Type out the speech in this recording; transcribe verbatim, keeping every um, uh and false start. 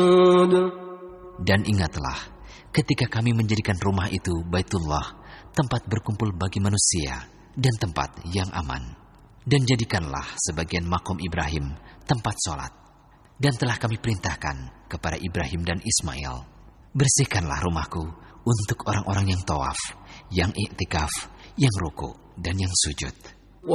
Dan ingatlah, ketika kami menjadikan rumah itu Baitullah, tempat berkumpul bagi manusia dan tempat yang aman. Dan jadikanlah sebagian makom Ibrahim tempat sholat. Dan telah kami perintahkan kepada Ibrahim dan Ismail, bersihkanlah rumahku untuk orang-orang yang tawaf, yang iktikaf, yang ruku, dan yang sujud.